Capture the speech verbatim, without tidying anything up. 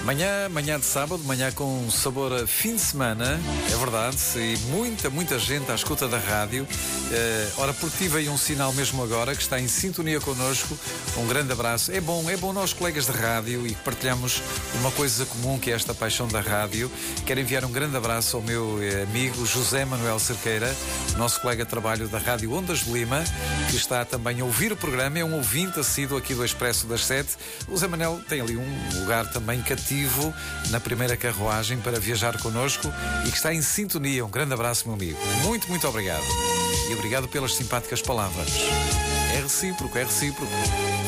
Manhã, manhã de sábado, manhã com sabor a fim de semana, é verdade, e muita, muita gente à escuta da rádio. Uh, ora, porque tive aí um sinal mesmo agora que está em sintonia connosco. Um grande abraço. É bom, é bom nós, colegas de rádio, e partilhamos uma coisa comum que é esta paixão da rádio. Quero enviar um grande abraço ao meu amigo José Manuel Cerqueira, nosso colega de trabalho da Rádio Ondas de Lima, que está também a ouvir o programa, é um ouvinte assíduo aqui do Expresso das Sete. O José Manuel tem ali um lugar também cativo na primeira carruagem para viajar connosco e que está em sintonia. Um grande abraço, meu amigo. Muito, muito obrigado. E obrigado pelas simpáticas palavras. É recíproco, é recíproco.